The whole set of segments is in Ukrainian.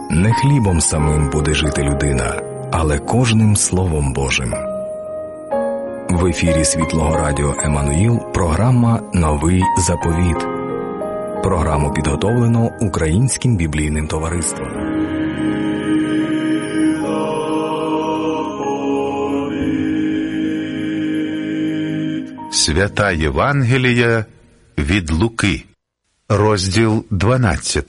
Не хлібом самим буде жити людина, але кожним Словом Божим. В ефірі Світлого Радіо Еммануїл програма «Новий заповіт». Програму підготовлено Українським біблійним товариством. Свята Євангелія від Луки, розділ 12.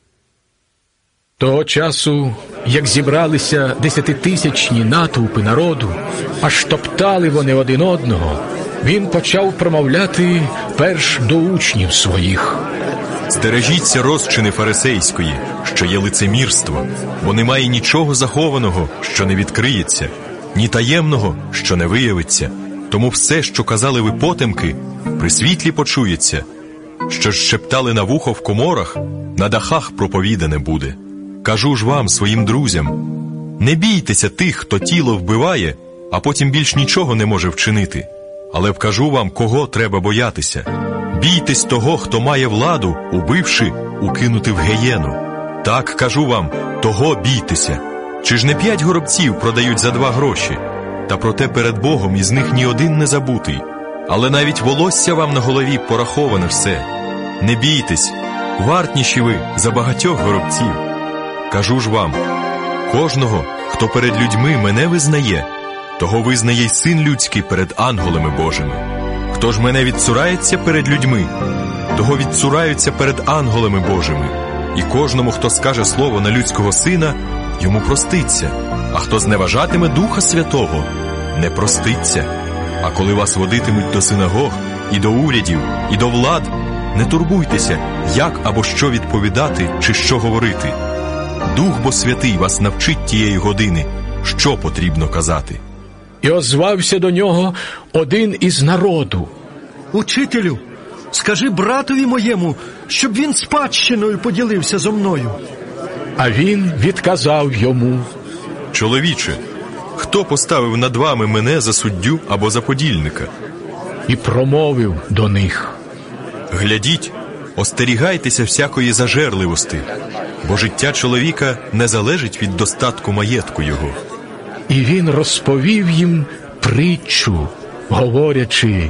Того часу, як зібралися 10-тисячні натовпи народу, аж топтали вони один одного, він почав промовляти перш до учнів своїх. «Стережіться розчини фарисейської, що є лицемірство, бо немає нічого захованого, що не відкриється, ні таємного, що не виявиться. Тому все, що казали ви потемки, при світлі почується, що ж шептали на вухо в коморах, на дахах проповідане буде. Кажу ж вам, своїм друзям, не бійтеся тих, хто тіло вбиває, а потім більш нічого не може вчинити. Але вкажу вам, кого треба боятися. Бійтесь того, хто має владу, убивши, укинути в гієну. Так, кажу вам, того бійтеся. Чи ж не 5 горобців продають за 2 гроші? Та проте перед Богом із них ні один не забутий. Але навіть волосся вам на голові пораховане все. Не бійтесь, вартніші ви за багатьох горобців. Кажу ж вам, кожного, хто перед людьми мене визнає, того визнає й Син Людський перед ангелами Божими. Хто ж мене відцурається перед людьми, того відцураються перед ангелами Божими. І кожному, хто скаже слово на людського сина, йому проститься, а хто зневажатиме Духа Святого, не проститься. А коли вас водитимуть до синагог, і до урядів, і до влад, не турбуйтеся, як або що відповідати, чи що говорити. Дух бо Святий вас навчить тієї години, що потрібно казати. І озвався до нього один із народу. Учителю, скажи братові моєму, щоб він спадщиною поділився зо мною. А він відказав йому: Чоловіче, хто поставив над вами мене за суддю або за подільника? І промовив до них: Глядіть, остерігайтеся всякої зажерливості, бо життя чоловіка не залежить від достатку маєтку його. І він розповів їм притчу, говорячи: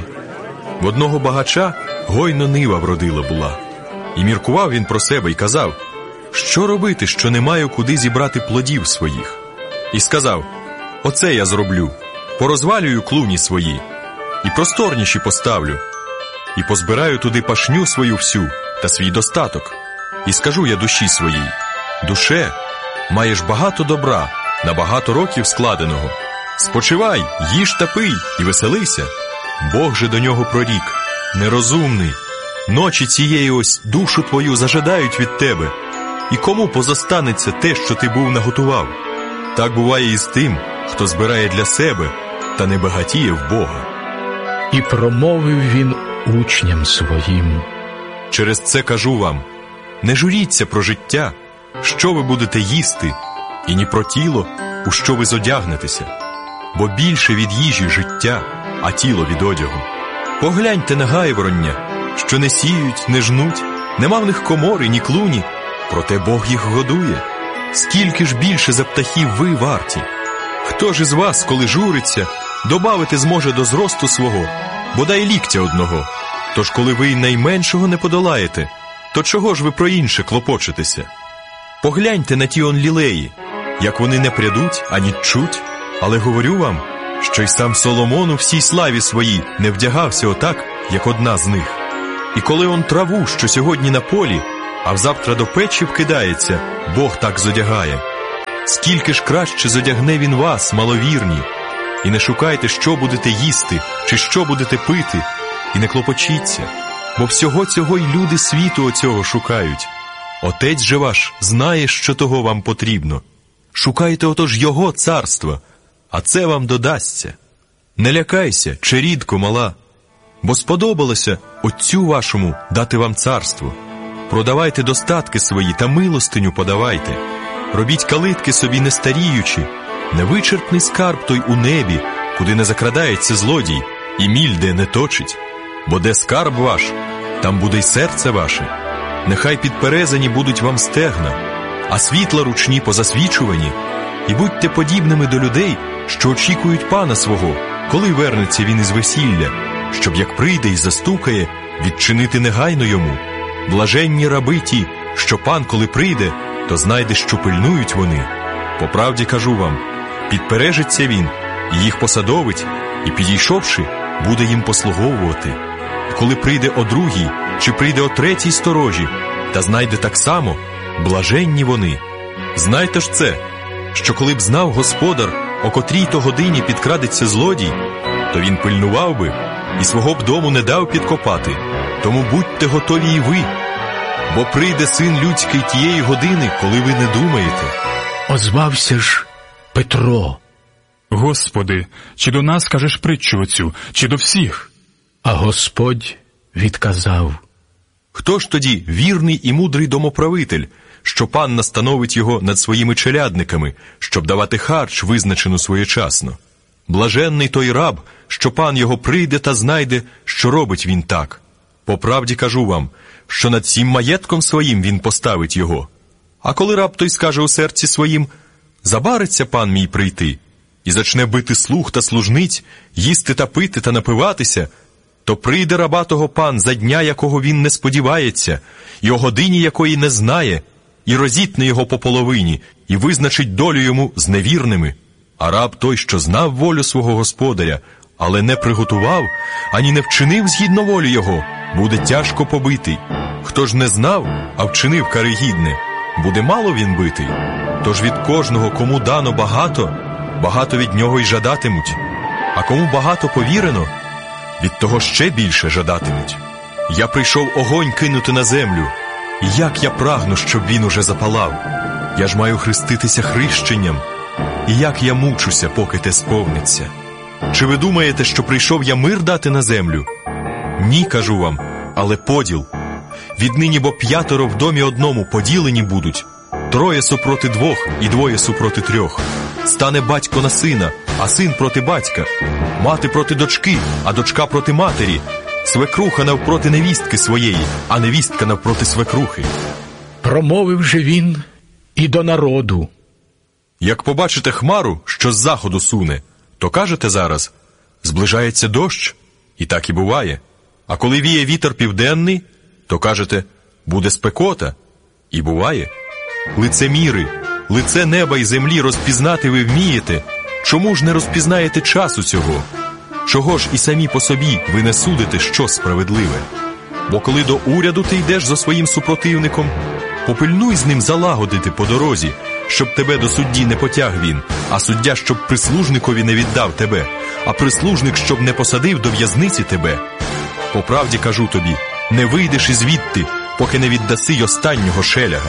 В одного багача гойно нива вродила була. І міркував він про себе і казав: що робити, що не маю куди зібрати плодів своїх? І сказав: оце я зроблю, порозвалюю клуні свої, і просторніші поставлю, і позбираю туди пашню свою всю та свій достаток. І скажу я душі своїй: душе, маєш багато добра, на багато років складеного. Спочивай, їж та пий і веселися. Бог же до нього прорік: нерозумний, ночі цієї ось душу твою зажадають від тебе, і кому позостанеться те, що ти був наготував? Так буває і з тим, хто збирає для себе, та не багатіє в Бога. І промовив він учням своїм: Через це кажу вам, не журіться про життя, що ви будете їсти, і ні про тіло, у що ви зодягнетеся. Бо більше від їжі життя, а тіло від одягу. Погляньте на гайвороння, що не сіють, не жнуть, нема в них комори, ні клуні, проте Бог їх годує. Скільки ж більше за птахів ви варті? Хто ж із вас, коли журиться, добавити зможе до зросту свого, бодай ліктя одного? Тож коли ви й найменшого не подолаєте, то чого ж ви про інше клопочетеся? Погляньте на ті он лілеї, як вони не прядуть, ані чуть, але говорю вам, що й сам Соломон у всій славі своїй не вдягався отак, як одна з них. І коли он траву, що сьогодні на полі, а взавтра до печі вкидається, Бог так зодягає. Скільки ж краще зодягне він вас, маловірні. І не шукайте, що будете їсти, чи що будете пити, і не клопочіться, бо всього цього й люди світу оцього шукають. Отець же ваш знає, що того вам потрібно. Шукайте отож Його царства, а це вам додасться. Не лякайся, черідко мала, бо сподобалося Отцю вашому дати вам царство. Продавайте достатки свої та милостиню подавайте. Робіть калитки собі не старіючи, невичерпний скарб той у небі, куди не закрадається злодій, і міль де не точить. Бо де скарб ваш, там буде й серце ваше. Нехай підперезані будуть вам стегна, а світла ручні позасвічувані. І будьте подібними до людей, що очікують пана свого, коли вернеться він із весілля, щоб як прийде і застукає, відчинити негайно йому. Блаженні раби ті, що пан, коли прийде, то знайде, що пильнують вони. По правді кажу вам, підпережиться він, і їх посадовить, і, підійшовши, буде їм послуговувати. І коли прийде о другій, чи прийде о третій сторожі, та знайде так само, блаженні вони. Знайте ж це, що коли б знав господар, о котрій то годині підкрадеться злодій, то він пильнував би і свого б дому не дав підкопати. Тому будьте готові і ви, бо прийде Син людський тієї години, коли ви не думаєте. Озвався ж Петро. Господи, чи до нас кажеш притчу оцю, чи до всіх? А Господь відказав: Хто ж тоді вірний і мудрий домоправитель, що пан настановить його над своїми челядниками, щоб давати харч, визначену своєчасно? Блаженний той раб, що пан його прийде та знайде, що робить він так. По правді кажу вам, що над всім маєтком своїм він поставить його. А коли раб той скаже у серці своїм: забариться пан мій прийти, і зачне бити слуг та служниць, їсти та пити та напиватися, то прийде раба того пан за дня, якого він не сподівається, і о годині, якої не знає, і розітне його по половині, і визначить долю йому з невірними. А раб той, що знав волю свого господаря, але не приготував, ані не вчинив згідно волі його, буде тяжко побитий. Хто ж не знав, а вчинив каригідне, буде мало він битий. Тож від кожного, кому дано багато, багато від нього й жадатимуть. А кому багато повірено, від того ще більше жадатимуть. Я прийшов огонь кинути на землю, і як я прагну, щоб він уже запалав. Я ж маю хреститися хрещенням, і як я мучуся, поки те сповниться. Чи ви думаєте, що прийшов я мир дати на землю? Ні, кажу вам, але поділ. Віднині бо 5 в домі одному поділені будуть, 3 супроти 2 і 2 супроти 3. Стане батько на сина, а син проти батька, мати проти дочки, а дочка проти матері, свекруха навпроти невістки своєї, а невістка навпроти свекрухи. Промовив же він і до народу. Як побачите хмару, що з заходу суне, то кажете зараз: зближається дощ, і так і буває. А коли віє вітер південний, то кажете: буде спекота, і буває. Лицеміри, лице неба і землі розпізнати ви вмієте, чому ж не розпізнаєте часу цього? Чого ж і самі по собі ви не судите, що справедливе? Бо коли до уряду ти йдеш за своїм супротивником, попильнуй з ним залагодити по дорозі, щоб тебе до судді не потяг він, а суддя, щоб прислужникові не віддав тебе, а прислужник, щоб не посадив до в'язниці тебе. По правді кажу тобі, не вийдеш із звідти, поки не віддаси й останнього шеляга.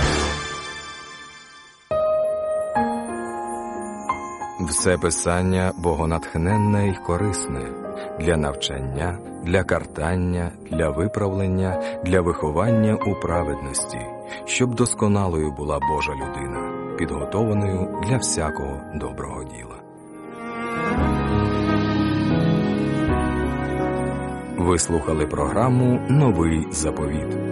Все писання богонатхненне й корисне для навчання, для картання, для виправлення, для виховання у праведності, щоб досконалою була Божа людина, підготованою для всякого доброго діла. Ви слухали програму «Новий заповіт».